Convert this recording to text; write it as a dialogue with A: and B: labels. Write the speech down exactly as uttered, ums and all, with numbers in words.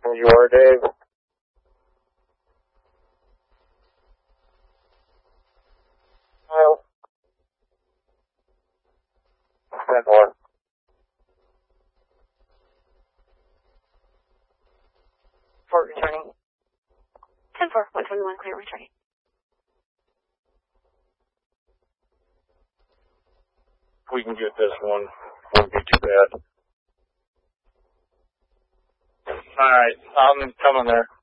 A: You are, Dave. Well, ten four.
B: Fort returning. ten four, one twenty-one, clear returning.
A: We can get this one. Won't be too bad. Alright, I'm coming there.